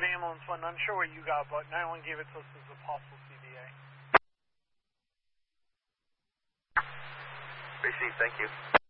Broward Ambulance 1, unsure what you got, but 911 gave it to us as a possible CBA. Received, thank you.